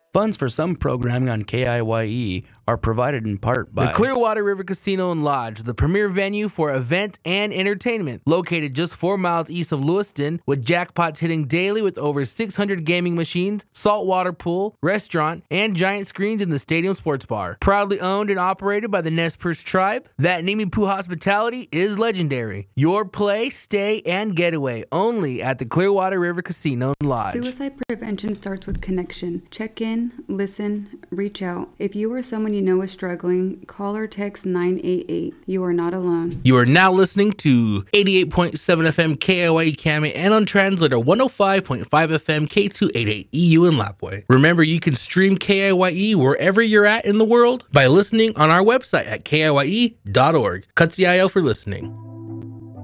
Funds for some programming on KIYE are provided in part by the Clearwater River Casino and Lodge, the premier venue for event and entertainment. Located just 4 miles east of Lewiston, with jackpots hitting daily with over 600 gaming machines, saltwater pool, restaurant, and giant screens in the stadium sports bar. Proudly owned and operated by the Nez Perce tribe, that Nimipu hospitality is legendary. Your play, stay, and getaway only at the Clearwater River Casino and Lodge. Suicide prevention starts with connection. Check in, listen, reach out. If you or someone you know is struggling, call or text 988. You are not alone. You are now listening to 88.7 FM KIYE Kame and on translator 105.5 FM K288 EU in Lapwai. Remember, you can stream KIYE wherever you're at in the world by listening on our website at KIYE.org. Katsiayo for listening.